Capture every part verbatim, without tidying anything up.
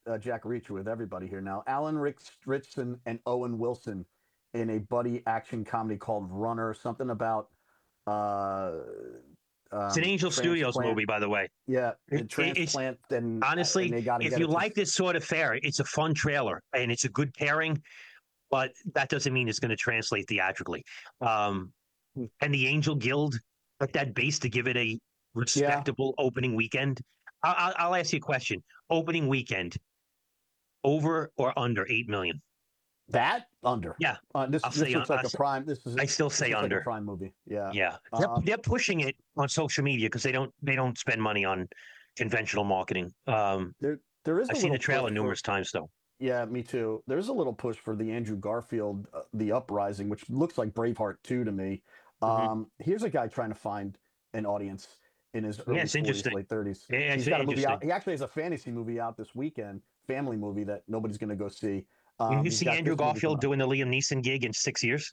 uh, Jack Reacher with everybody here now. Alan Rich- Richson and Owen Wilson in a buddy action comedy called Runner. Something about uh, It's an um, Angel Studios transplant. movie, by the way. Yeah, It, and it, it's transplant, and and honestly, they got to if get you it to. like this sort of fare, it's a fun trailer and it's a good pairing, but that doesn't mean it's going to translate theatrically. Um, and the Angel Guild at that base to give it a Yeah, respectable opening weekend. I'll, I'll ask you a question: opening weekend, over or under eight million? that under. Yeah, Uh, this I'll this say. looks I, like a prime. This is I still this say looks like a under. prime movie. Yeah. Yeah, they're, Um, they're pushing it on social media because they don't they don't spend money on conventional marketing. Um, there there is a I've seen little the push trailer for. numerous times though. Yeah, me too. There's a little push for the Andrew Garfield, uh, The Uprising, which looks like Braveheart two to me. Hmm. Um, here's a guy trying to find an audience in his Yeah, early it's forties, interesting. late thirties. Yeah, it's He's got a movie out. interesting. He actually has a fantasy movie out this weekend, family movie that nobody's going to go see. Did Um, you he's see got Andrew this movie coming Garfield up. doing the Liam Neeson gig in six years?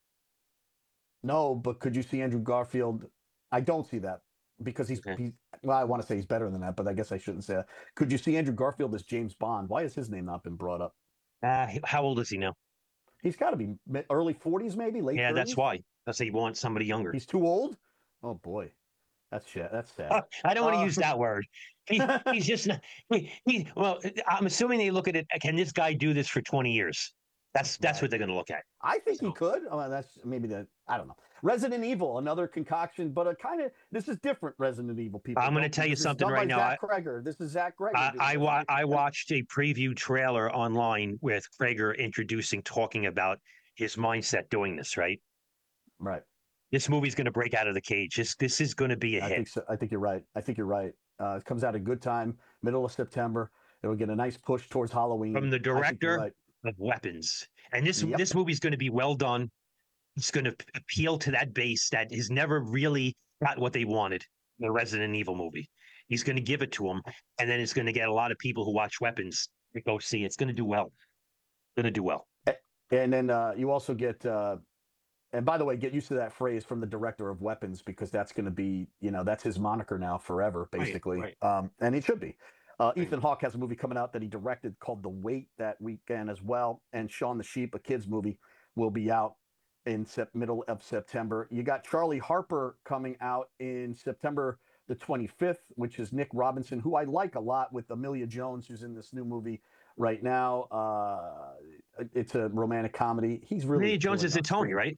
No, but could you see Andrew Garfield? I don't see that because he's Okay. he's. Well, I want to say he's better than that, but I guess I shouldn't say that. Could you see Andrew Garfield as James Bond? Why has his name not been brought up? Uh, how old is he now? He's got to be early forties, maybe late Yeah, that's thirties. why. That's he wants somebody younger. He's too old. Oh boy, that's shit. That's sad. I don't want to Uh, use that word. He, he's just not, he, he, well. I'm assuming they look at it. Can this guy do this for twenty years? That's that's right. what they're going to look at. I think he So could. Oh, that's maybe the. I don't know. Resident Evil, another concoction, but a kind of. This is different. Resident Evil. People I'm going to don't. tell you This is something done by right now. Zach I Kreger. This is Zach Kreger I doing I, Resident wa- Evil. I And watched a preview trailer online with Krager introducing, talking about his mindset doing this. Right, right. this movie's going to break out of the cage. This this is going to be a I hit. think so. I think you're right. I think you're right. Uh, it comes out a good time, middle of September. It'll get a nice push towards From Halloween. the I think you're director right. of Weapons, and this Yep. this movie's going to be well done. It's going to appeal to that base that has never really got what they wanted in a Resident Evil movie. He's going to give it to them, and then it's going to get a lot of people who watch Weapons to go see. It's going to do well. Going to do well. And then uh, you also get. Uh, and by the way, get used to that phrase from the director of Weapons because that's going to be, you know, that's his moniker now forever, Right, basically. right, Um, and it should be. Uh, right. Ethan Hawke has a movie coming out that he directed called The Wait that weekend as well. And Shaun the Sheep, a kids movie, will be out in sep- middle of September. You got Charlie Harper coming out in September the twenty-fifth, which is Nick Robinson, who I like a lot with Amelia Jones, who's in this new movie right now. Uh, it's a romantic comedy. He's really Amelia Jones killing is in on Tony, screen. right?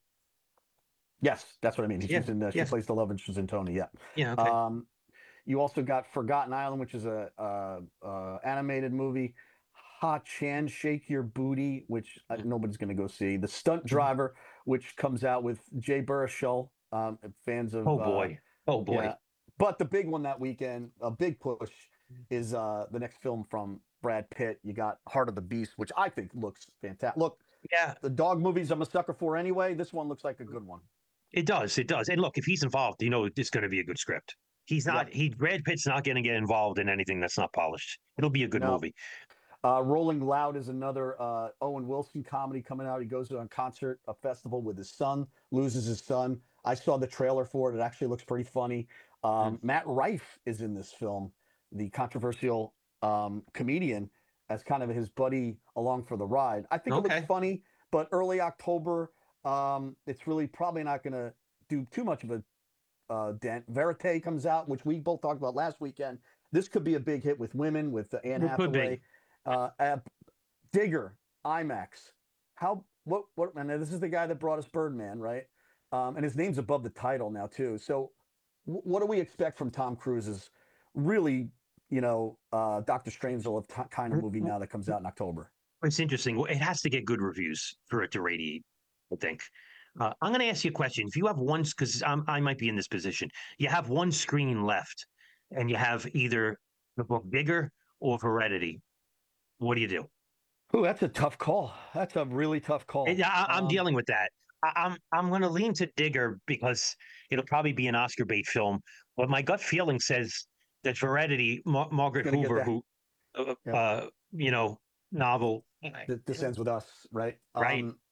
Yes, that's what I mean. Yeah, She's in. Uh, she yeah, plays the love interest in Tony. Yeah. yeah. Okay. Um, you also got Forgotten Island, which is a, a, a animated movie. Ha Chan, Shake Your Booty, which uh, Yeah. nobody's going to go see. The Stunt Mhm. Driver, which comes out with Jay Baruchel. Um, fans of Oh uh, boy. Oh boy. yeah, but the big one that weekend, a big push, is uh, the next film from Brad Pitt. You got Heart of the Beast, which I think looks fantastic. Look, Yeah, the dog movies I'm a sucker for anyway. This one looks like a good one. it does. It does. And look, if he's involved, you know it's going to be a good script. He's not. Yep. He Brad Pitt's not going to get involved in anything that's not polished. It'll be a good No. movie. Uh, Rolling Loud is another uh, Owen Wilson comedy coming out. He goes to a concert, a festival with his son, loses his son. I saw the trailer for it. It actually looks pretty funny. Mm. Um, Matt Rife is in this film, the controversial um, comedian, as kind of his buddy along for the ride. I think it looks Okay. funny, but early October, um, it's really probably not going to do too much of a uh, dent. Verite comes out, which we both talked about last weekend. This could be a big hit with women, with uh, Anne It could Hathaway. be. Uh, uh, Digger, IMAX. How what what? And this is the guy that brought us Birdman, right? Um, and his name's above the title now too. So, w- what do we expect from Tom Cruise's really, you know, uh, Doctor Strangelove t- kind of movie now that comes out in October? It's interesting. Well, it has to get good reviews for it to radiate, I think. Uh, I'm going to ask you a question. If you have one, because I might be in this position, you have one screen left, and you have either the book Bigger or Heredity. What do you do? Oh, that's a tough call. That's a really tough And call. I, I'm Um, dealing with that. I, I'm I'm going to lean to Digger because it'll probably be an Oscar bait film. But my gut feeling says that Heredity, Mar- it's Margaret gonna get Hoover, that. who, uh, Yeah, uh, you know, novel, th- this ends with us, right? right, Um,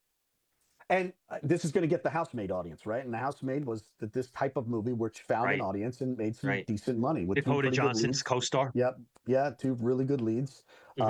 And uh, this is going to get the housemaid audience, right? And the housemaid was th- this type of movie which found an right, audience and made some right. decent money with two Dakota pretty good Johnson's leads. co-star. Yep. Yeah, two really good leads.